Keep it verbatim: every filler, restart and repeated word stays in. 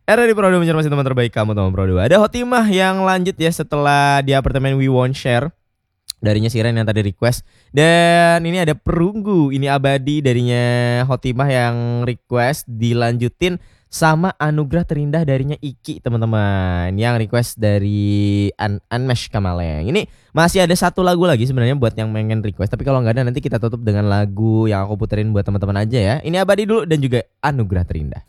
Era di Pro dua mencermati teman terbaik kamu teman Pro dua. Ada Hotimah yang lanjut ya setelah di apartemen We Won't Share. Darinya Siren yang tadi request. Dan ini ada Perunggu, ini abadi darinya Hotimah yang request, dilanjutin sama Anugerah Terindah darinya Iki teman-teman, yang request dari Un Unmesh Kamaleng. Ini masih ada satu lagu lagi sebenarnya buat yang pengen request, tapi kalau nggak ada nanti kita tutup dengan lagu yang aku puterin buat teman-teman aja ya. Ini abadi dulu dan juga Anugerah Terindah.